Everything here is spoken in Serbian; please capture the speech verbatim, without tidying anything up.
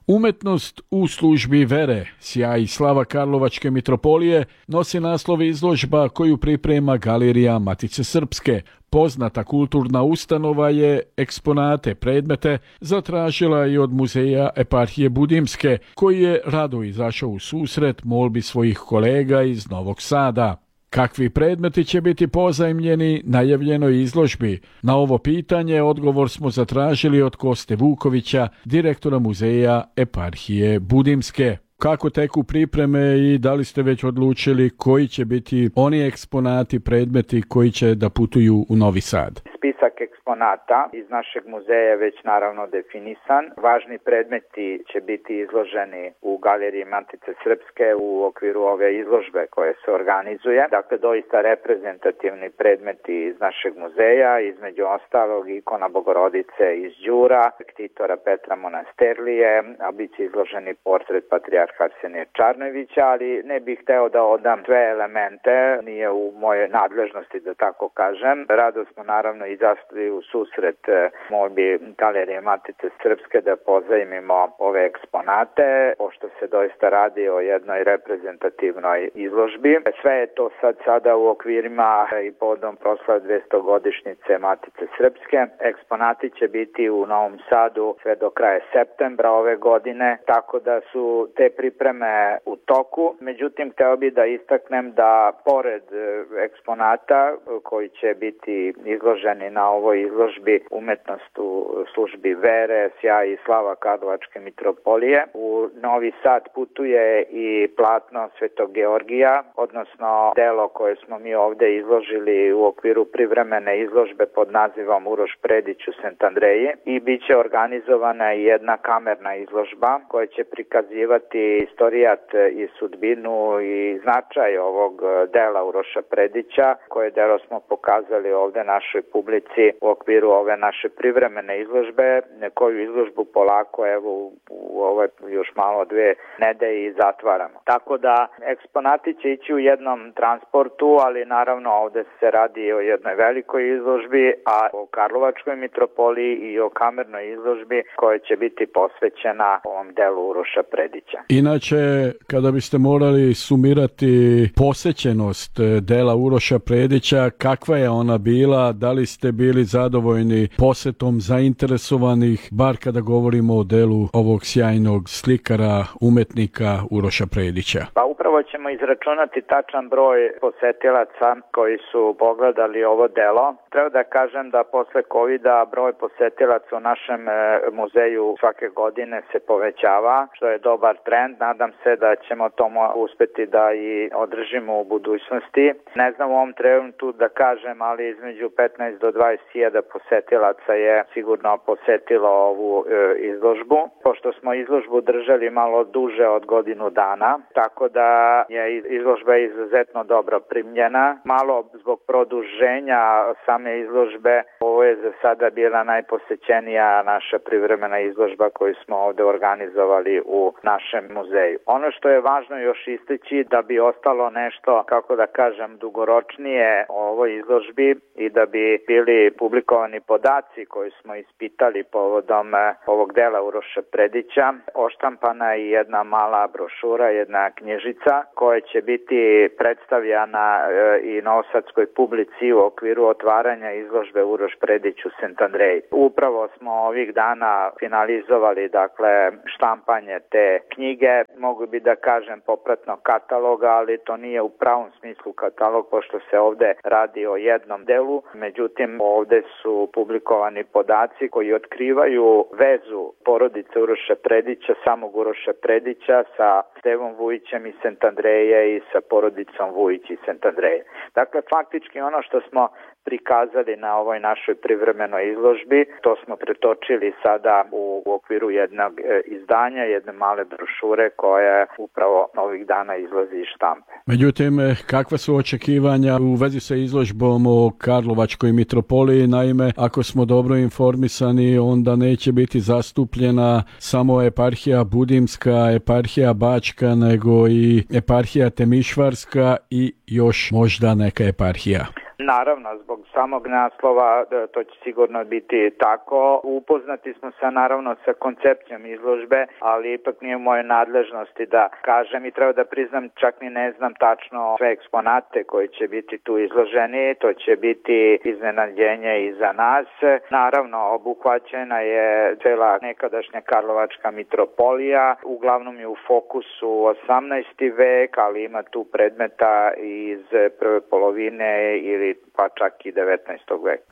Umetnost u službi vere, sjaj i slava Karlovačke mitropolije nosi naslov izložba koju priprema Galerija Matice Srpske. Poznata kulturna ustanova je eksponate, predmete zatražila i od muzeja Eparhije Budimske, koji je rado izašao u susret molbi svojih kolega iz Novog Sada. Kakvi predmeti će biti pozajmljeni najavljenoj izložbi? Na ovo pitanje odgovor smo zatražili od Koste Vukovića, direktora muzeja Eparhije Budimske. Kako teku pripreme i da li ste već odlučili koji će biti oni eksponati, predmeti koji će da putuju u Novi Sad? Spisak eksponata iz našeg muzeja je već naravno definisan. Važni predmeti će biti izloženi u Galeriji Matice Srpske u okviru ove izložbe koje se organizuje. Dakle, doista reprezentativni predmeti iz našeg muzeja, između ostalog ikona Bogorodice iz Đura, ktitora Petra Monasterlije, a bit će izloženi portret patrijarha Arsenija Čarnojevića, ali ne bih hteo da odam sve elemente, nije u mojoj nadležnosti da tako kažem. Rado smo naravno izašli u susret molbi Galerije Matice Srpske da pozajmimo ove eksponate, pošto se doista radi o jednoj reprezentativnoj izložbi. Sve je to sad sada u okvirima i povodom proslave dvestogodišnjice Matice Srpske. Eksponati će biti u Novom Sadu sve do kraja septembra ove godine, tako da su te pripreme u toku. Međutim, hteo bih da istaknem da pored eksponata koji će biti izloženi na ovoj izložbi Umetnost u službi vere, sjaj i slava Karlovačke mitropolije, u Novi Sad putuje i platno Svetog Georgija, odnosno delo koje smo mi ovde izložili u okviru privremene izložbe pod nazivom Uroš Predić u Sent Andreji, i bit će organizovana i jedna kamerna izložba koja će prikazivati istorijat i sudbinu i značaj ovog dela Uroša Predića, koje delo smo pokazali ovde našoj publici u okviru ove naše privremene izložbe, koju izložbu polako evo u, u ove još malo dve nedelje i zatvaramo. Tako da eksponati će ići u jednom transportu, ali naravno ovde se radi o jednoj velikoj izložbi, a o Karlovačkoj mitropoliji i o kamernoj izložbi koja će biti posvećena ovom delu Uroša Predića. Inače, kada biste morali sumirati posećenost dela Uroša Predića, kakva je ona bila? Da li ste bili zadovoljni posetom zainteresovanih, bar kada govorimo o delu ovog sjajnog slikara, umetnika Uroša Predića? Pa upravo ćemo izračunati tačan broj posetilaca koji su pogledali ovo delo. Treba da kažem da posle kovida broj posetilaca u našem muzeju svake godine se povećava, što je dobar trend. Nadam se da ćemo to uspeti da i održimo u budućnosti. Ne znam u ovom trenutku da kažem, ali između petnaest do dvadeset hiljada posetilaca je sigurno posetilo ovu e, izložbu. Pošto smo izložbu držali malo duže od godinu dana, tako da je izložba izuzetno dobro primljena. Malo zbog produženja same izložbe, ovo je za sada bila najposećenija naša privremena izložba koju smo ovde organizovali u našem muzeju. Ono što je važno još istaći, da bi ostalo nešto, kako da kažem, dugoročnije o ovoj izložbi i da bi bili publikovani podaci koji smo ispitali povodom ovog dela Uroša Predića, oštampana je jedna mala brošura, jedna knjižica koja će biti predstavljana i novosadskoj publici u okviru otvaranja izložbe Uroš Predić u Sent Andreji. Upravo smo ovih dana finalizovali dakle štampanje te knjige, mogu bi da kažem popratno kataloga, ali to nije u pravom smislu katalog, pošto se ovde radi o jednom delu. Međutim, ovde su publikovani podaci koji otkrivaju vezu porodice Uroša Predića, samog Uroša Predića sa Stevom Vujićem iz Sent Andreje i sa porodicom Vujić iz Sent Andreje. Dakle, faktički ono što smo prikazali na ovoj našoj privremenoj izložbi, to smo pretočili sada u, u okviru jednog e, izdanja, jedne male brošure koja upravo ovih dana izlazi iz štampe. Međutim, kakva su očekivanja u vezi sa izložbom o Karlovačkoj mitropoliji? Naime, ako smo dobro informisani, onda neće biti zastupljena samo eparhija Budimska, eparhija Bačka, nego i eparhija Temišvarska i još možda neka eparhija. Naravno, zbog samog naslova to će sigurno biti tako. Upoznati smo se naravno sa koncepcijom izložbe, ali ipak nije u mojoj nadležnosti da kažem i treba da priznam, čak ni ne znam tačno sve eksponate koji će biti tu izloženi. To će biti iznenađenje i za nas. Naravno, obuhvaćena je cela nekadašnja Karlovačka mitropolija. Uglavnom je u fokusu osamnaesti vek, ali ima tu predmeta iz prve polovine ili pa čak i devetnaestog veka.